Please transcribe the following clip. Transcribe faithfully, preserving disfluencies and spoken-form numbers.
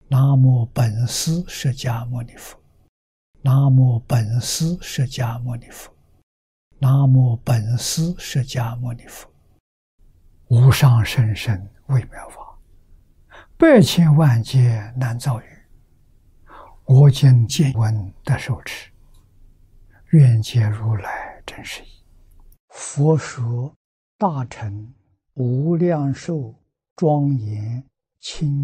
南无本师释迦牟尼佛，南无本师释迦牟尼佛，南无本师释迦牟尼佛。无上甚深微妙法，百千万劫难遭遇。我今见闻得受持，愿解如来真实义。佛说大乘无量寿庄严清